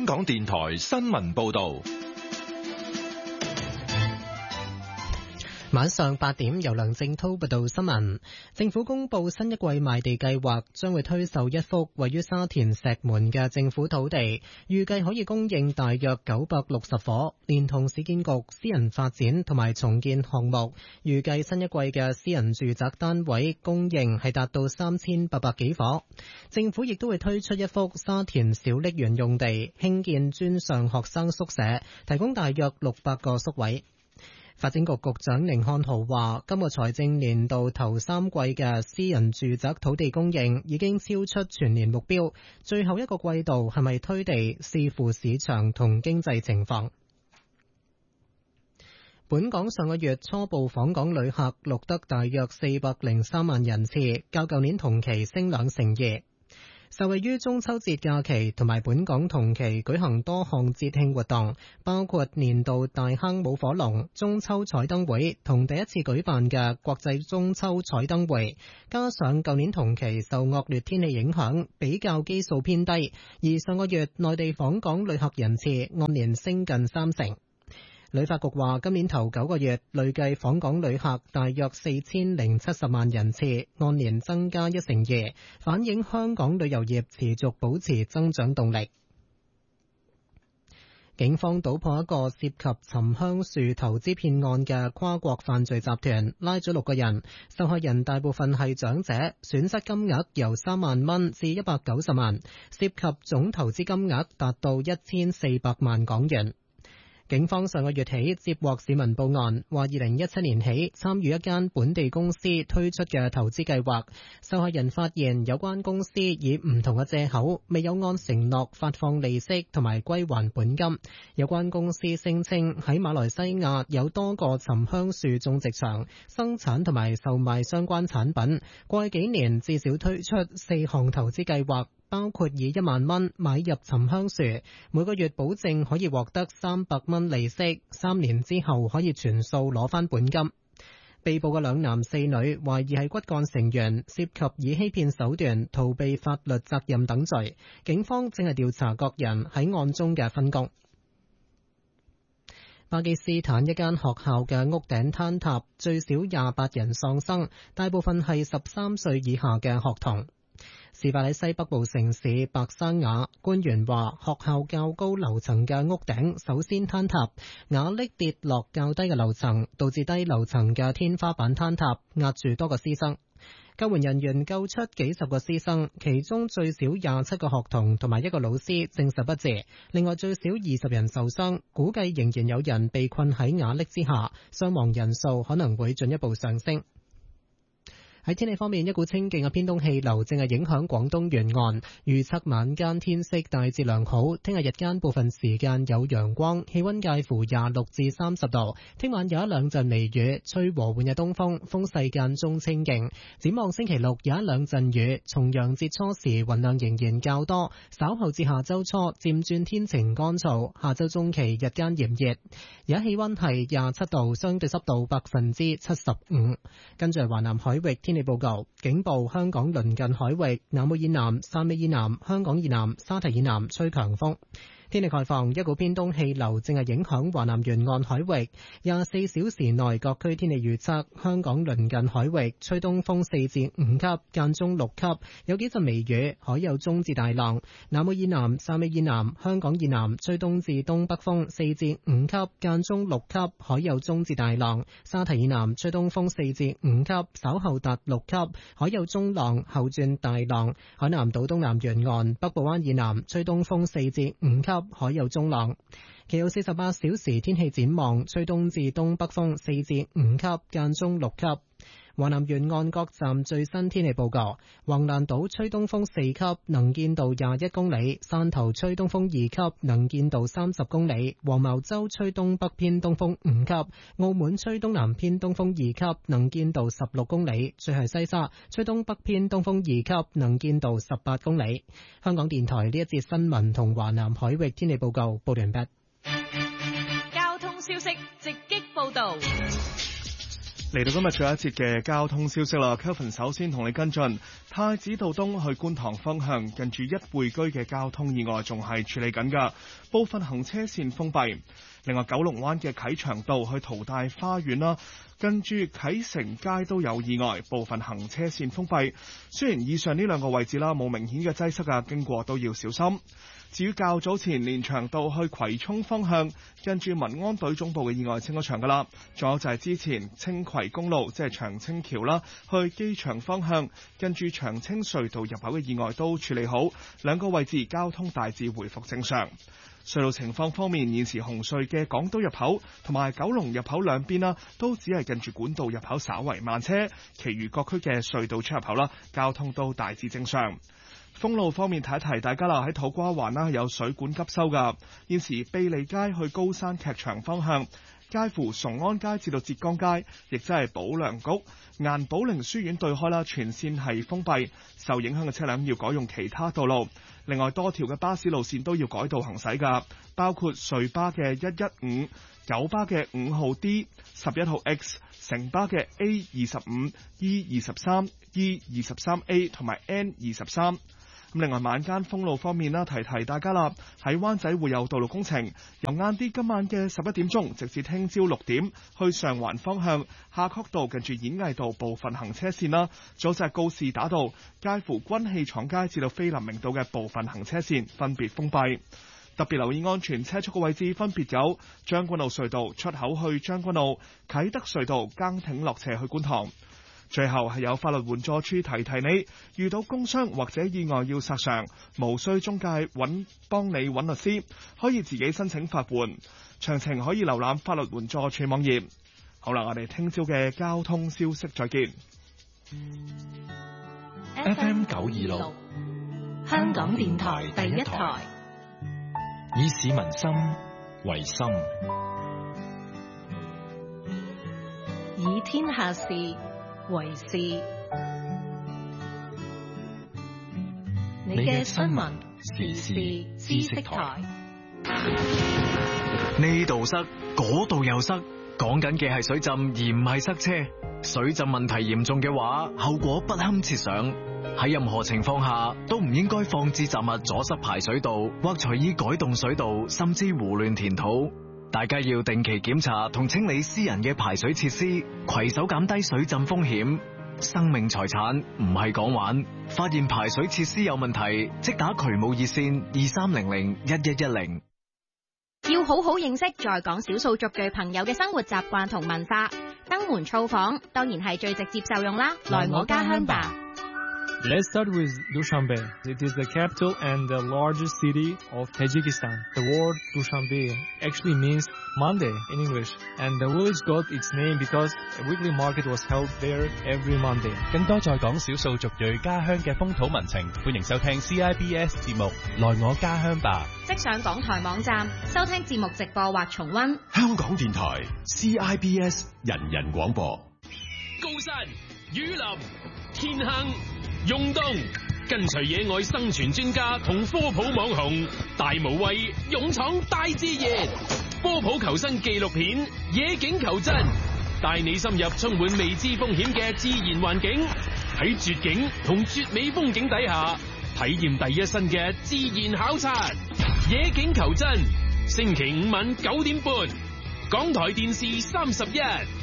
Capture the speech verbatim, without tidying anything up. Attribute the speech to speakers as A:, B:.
A: 香港電台新聞報道。
B: 晚上八點，由梁正濤報道新聞。政府公布新一季賣地計劃，將會推售一幅位於沙田石門嘅政府土地，預計可以供應大約九百六十伙，連同市建局私人發展同埋重建項目，預計新一季嘅私人住宅單位供應係達到三千八百幾伙。政府亦都會推出一幅沙田小瀝源用地，興建專上學生宿舍，提供大約六百個宿位。發展局局長寧漢豪話，今個財政年度頭三季嘅私人住宅土地供應已經超出全年目標，最後一個季度係咪推地，視乎市場同經濟情況。本港上個月初步訪港旅客錄得大約四百零三萬人次，較舊年同期升兩成二。受惠於中秋節假期同埋本港同期舉行多項節慶活動，包括年度大坑舞火龍、中秋彩燈會同第一次舉辦嘅國際中秋彩燈會，加上舊年同期受惡劣天氣影響，比較基數偏低，而上個月內地訪港旅客人次按年升近三成。旅發局話，今年頭九個月累計訪港旅客大約四千零七十萬人次，按年增加一成二，反映香港旅遊業持續保持增長動力。警方搗破一個涉及沉香樹投資騙案嘅跨國犯罪集團，拉咗六個人，受害人大部分係長者，損失金額由三萬蚊至一百九十萬，涉及總投資金額達到一千四百萬港元。警方上個月起接獲市民報案，話二零一七年起參與一間本地公司推出嘅投資計劃，受害人發現有關公司以唔同嘅借口，未有按承諾發放利息同埋歸還本金。有關公司聲稱喺馬來西亞有多個沉香樹種植場，生產同埋售賣相關產品。過去幾年至少推出四項投資計劃，包括以一萬蚊買入沉香樹，每個月保證可以獲得三百蚊利息，三年之後可以全數攞返本金。被捕嘅兩男四女懷疑係骨幹成員，涉及以欺騙手段逃避法律責任等罪。警方正係調查各人喺案中嘅分工。巴基斯坦一間學校嘅屋頂坍塌，最少廿八人喪生，大部分係十三歲以下嘅學童。事發喺西北部城市白山瓦，官員話學校較高樓層嘅屋頂首先坍塌，瓦礫跌落較低嘅樓層，導致低樓層嘅天花板坍塌，壓住多個師生。救援人員救出幾十個師生，其中最少廿七個學童同埋一個老師證實不治，另外最少二十人受傷，估計仍然有人被困喺瓦礫之下，傷亡人數可能會進一步上升。喺天氣方面，一股清勁嘅偏東氣流正係影響廣東沿岸，預測晚間天色大致良好，聽日日間部分時間有陽光，氣溫介乎廿六至三十度。聽晚有一兩陣微雨，吹和緩嘅東風，風勢間中清勁。展望星期六有一兩陣雨，重陽節初時雲量仍然較多，稍後至下周初漸轉天晴乾燥，下周中期日間炎熱。而家氣溫係廿七度，相對濕度百分之七十五。跟住華南海域天氣報告，警報：香港鄰近海域、南澳以南、汕尾以南、香港以南、沙堤以南吹強風。天氣概況，一股偏東氣流正係影響華南沿岸海域。廿四小時內各區天氣預測：香港鄰近海域吹東風四至五級，間中六級，有幾陣微雨，海有中至大浪。南澳以南、汕尾以南、香港以南吹東至東北風四至五級，間中六級，海有中至大浪。沙堤以南吹東風四至五級，稍後達六級，海有中浪，後轉大浪。海南島東南沿岸、北部灣以南吹東風四至五級，海有中浪。其後四十八小時天氣展望，吹東至東北風四至五級，間中六級。華南沿岸各站最新天氣報告：橫瀾島吹東風四級，能見度廿一公里；汕頭吹東風二級，能見度三十公里；黃茅洲吹東北偏東風五級；澳門吹東南偏東風二級，能見度十六公里；最係西沙吹東北偏東風二級，能見度十八公里。香港電台呢一節新聞同華南海域天氣報告報完畢。
C: 交通消息直擊報道。 嚟到今日最後一節嘅交通消息啦 Kelvin 首先同你跟進太子道東去觀塘方向近住一匯居嘅交通意外仲係處理緊㗎，部分行車線封閉。另外九龍灣嘅啟祥道去淘大花園啦，近住啟成街都有意外，部分行車線封閉。雖然以上呢兩個位置啦冇明顯嘅擠塞啊，經過都要小心。至於較早前連翔道去葵涌方向，近住民安隊總部嘅意外清咗場㗎啦。仲有就係之前青葵公路即係長青橋啦，去機場方向，近住長青隧道入口嘅意外都處理好，兩個位置交通大致回復正常。隧道情況方面，現時紅隧嘅港島入口同埋九龍入口兩邊啦，都只係近住管道入口稍為慢車，其餘各區嘅隧道出入口啦，交通都大致正常。封路方面提一提大家啦，喺土瓜灣啦有水管急修㗎，現時庇利街去高山劇場方向，介乎崇安街至到浙江街，亦即係寶良谷顏寶玲書院對開啦，全線係封閉，受影響嘅車輛要改用其他道路。另外多條嘅巴士路線都要改道行駛㗎，包括瑞巴嘅一一五、九巴嘅五號 D、十一號 X、城巴嘅 A 二十五、E 二十三、E 二十三 A 同埋 N 二十三。咁另外晚間封路方面啦，提提大家啦，喺灣仔會有道路工程，由晏啲今晚嘅十一點鐘直至聽朝六點，去上環方向夏慤道近住演藝道部分行車線啦，早就係告士打道介乎軍器廠街至到菲林明道嘅部分行車線分別封閉。特別留意安全車速嘅位置分別有將軍澳隧道出口去將軍澳、啟德隧道崗挺落斜去觀塘。最後係有法律援助處提提你，遇到工傷或者意外要索償，無需中介揾幫你揾律師，可以自己申請法援。詳情可以瀏覽法律援助處網頁。好啦，我哋聽朝嘅交通消息再見。
A: F M 九二六，
D: 香港電台第一台，
A: 以市民心為心，
D: 以天下事為事。你嘅新聞時事知識台，
E: 呢度塞，嗰度又塞，講緊嘅係水浸而唔係塞車。水浸問題嚴重嘅話，後果不堪設想。喺任何情況下都唔應該放置雜物阻塞排水道，或隨意改動水道，甚至胡亂填土。大家要定期檢查同清理私人嘅排水設施，攜手減低水浸風險。生命財產唔係講玩，發現排水設施有問題，即打渠務熱線二三零零一一一零。
F: 要好好認識在港少數族裔朋友嘅生活習慣同文化，登門造訪當然係最直接受用啦。來我家鄉吧。
G: Let's start with Dushanbe. It is the capital and the largest city of Tajikistan. The word Dushanbe actually means Monday in English, and the village got its name because a weekly market was held there every Monday.
H: 更多在港少數族裔家鄉嘅風土民情，歡迎收聽 C I B S 節目《來我家鄉吧》。
F: 即上港台網站收聽節目直播或重溫。
I: 香港電台 C I B S 人人廣播。
J: 高山、雨林、天坑、用冬，跟隨野外生存專家同科普網紅大無畏勇闖大自然，科普求生紀錄片《野景求真》，帶你深入充滿未知風險嘅自然環境，喺絕景同絕美風景底下體驗第一身嘅自然考察。《野景求真》星期五晚九點半，港台電視三十一。